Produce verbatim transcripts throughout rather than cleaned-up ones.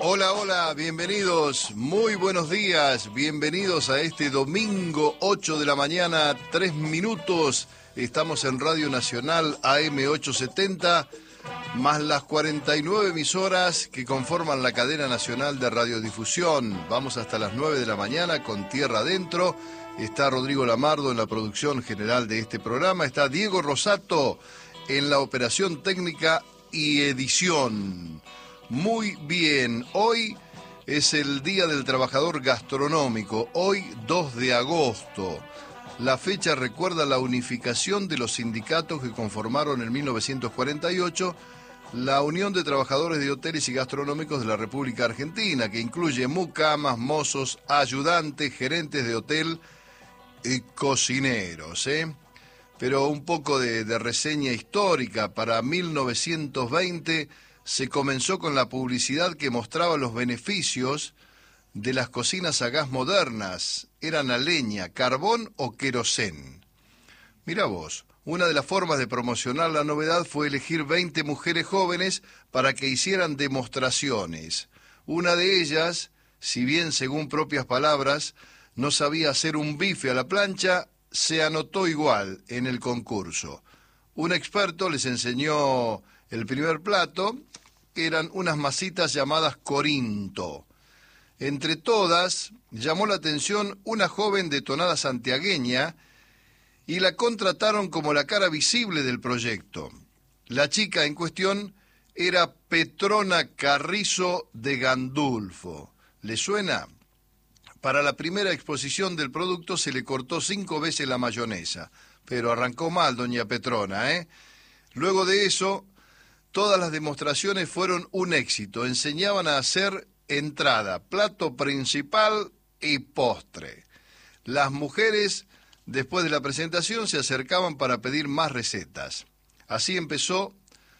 Hola, hola, bienvenidos, muy buenos días, bienvenidos a este domingo ocho de la mañana, tres minutos. Estamos en Radio Nacional A M ochocientos setenta, más las cuarenta y nueve emisoras que conforman la cadena nacional de radiodifusión. Vamos hasta las nueve de la mañana con Tierra Adentro. Está Rodrigo Lamardo en la producción general de este programa. Está Diego Rosato en la operación técnica y edición. Muy bien, hoy es el Día del Trabajador Gastronómico, hoy dos de agosto. La fecha recuerda la unificación de los sindicatos que conformaron en mil novecientos cuarenta y ocho la Unión de Trabajadores de Hoteles y Gastronómicos de la República Argentina, que incluye mucamas, mozos, ayudantes, gerentes de hotel y cocineros, ¿eh? Pero un poco de, de reseña histórica. Para mil novecientos veinte se comenzó con la publicidad que mostraba los beneficios de las cocinas a gas modernas. Eran a leña, carbón o querosén. Mira vos, una de las formas de promocionar la novedad fue elegir veinte mujeres jóvenes para que hicieran demostraciones. Una de ellas, si bien según propias palabras no sabía hacer un bife a la plancha, se anotó igual en el concurso. Un experto les enseñó el primer plato, que eran unas masitas llamadas Corinto. Entre todas, llamó la atención una joven de tonada santiagueña y la contrataron como la cara visible del proyecto. La chica en cuestión era Petrona Carrizo de Gandulfo. ¿Le suena? Para la primera exposición del producto se le cortó cinco veces la mayonesa, pero arrancó mal doña Petrona, ¿eh? Luego de eso, todas las demostraciones fueron un éxito. Enseñaban a hacer entrada, plato principal y postre. Las mujeres, después de la presentación, se acercaban para pedir más recetas. Así empezó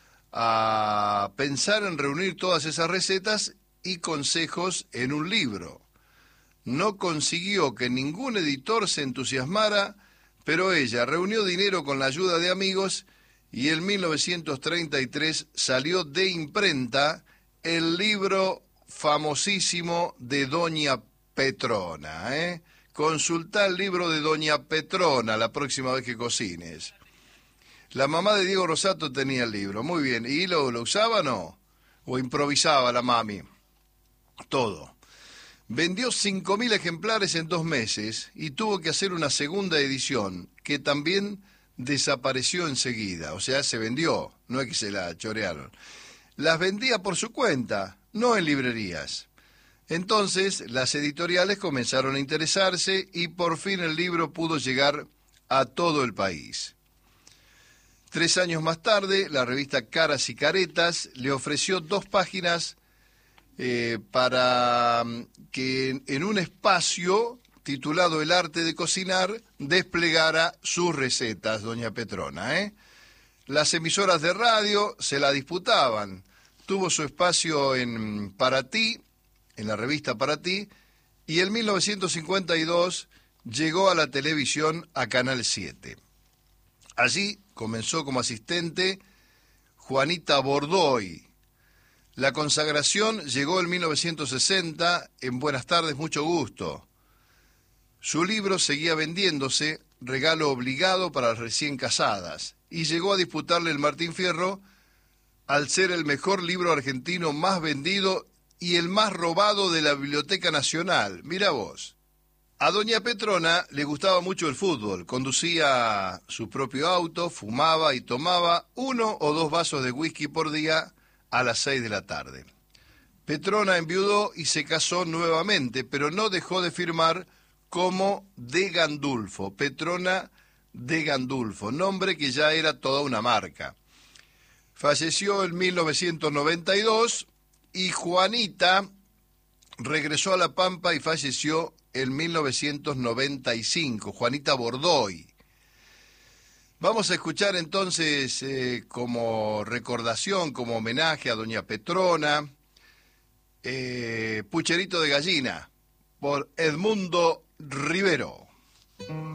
a pensar en reunir todas esas recetas y consejos en un libro. No consiguió que ningún editor se entusiasmara, pero ella reunió dinero con la ayuda de amigos y en mil novecientos treinta y tres salió de imprenta el libro famosísimo de Doña Petrona, ¿eh? Consultá el libro de Doña Petrona la próxima vez que cocines. La mamá de Diego Rosato tenía el libro, muy bien. ¿Y lo, lo usaba o no? ¿O improvisaba la mami? Todo. Vendió cinco mil ejemplares en dos meses y tuvo que hacer una segunda edición, que también desapareció enseguida. O sea, se vendió, no es que se la chorearon. Las vendía por su cuenta, no en librerías. Entonces, las editoriales comenzaron a interesarse y por fin el libro pudo llegar a todo el país. Tres años más tarde, la revista Caras y Caretas le ofreció dos páginas Eh, para que en un espacio titulado El arte de cocinar desplegara sus recetas, doña Petrona, ¿eh? Las emisoras de radio se la disputaban. Tuvo su espacio en Para Ti, en la revista Para Ti, y en mil novecientos cincuenta y dos llegó a la televisión, a Canal siete. Allí comenzó como asistente Juanita Bordoy. La consagración llegó en mil novecientos sesenta, en Buenas tardes, mucho gusto. Su libro seguía vendiéndose, regalo obligado para las recién casadas, y llegó a disputarle el Martín Fierro al ser el mejor libro argentino más vendido y el más robado de la Biblioteca Nacional. Mira vos. A doña Petrona le gustaba mucho el fútbol, conducía su propio auto, fumaba y tomaba uno o dos vasos de whisky por día a las seis de la tarde. Petrona enviudó y se casó nuevamente, pero no dejó de firmar como de Gandulfo, Petrona de Gandulfo, nombre que ya era toda una marca. Falleció en mil novecientos noventa y dos y Juanita regresó a La Pampa y falleció en mil novecientos noventa y cinco, Juanita Bordoy. Vamos a escuchar entonces eh, como recordación, como homenaje a doña Petrona, eh, Pucherito de Gallina, por Edmundo Rivero.